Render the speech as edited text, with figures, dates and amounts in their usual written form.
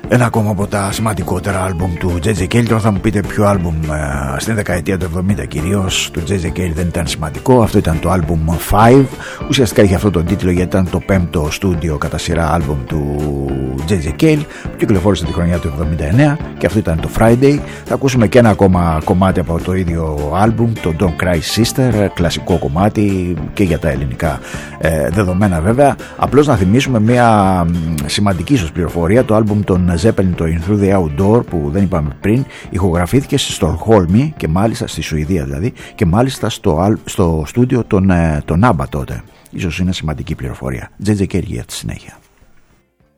Ένα ακόμα από τα σημαντικότερα άλμπουμ του J.J. Cale. Τώρα θα μου πείτε ποιο άλμπουμ στην δεκαετία του 70 κυρίως του J.J. Cale δεν ήταν σημαντικό. Αυτό ήταν το άλμπουμ 5. Ουσιαστικά είχε αυτό τον τίτλο γιατί ήταν το πέμπτο στούντιο κατά σειρά άλμπουμ του J.J. Cale που κυκλοφόρησε τη χρονιά του 79 και αυτό ήταν το Friday. Θα ακούσουμε και ένα ακόμα κομμάτι από το ίδιο άλμπουμ, το Don't Cry Sister, κλασικό κομμάτι και για τα ελληνικά δεδομένα βέβαια. Απλώς να θυμίσουμε μια σημαντική ίσως πληροφορία. Το άλμπουμ των Zeppelin, το In Through the Outdoor που δεν είπαμε πριν, ηχογραφήθηκε στη Στοκχόλμη και μάλιστα στη Σουηδία δηλαδή, και μάλιστα στο στούντιο των ABBA τότε. Ίσως είναι σημαντική πληροφορία. J.J. Cale για τη συνέχεια.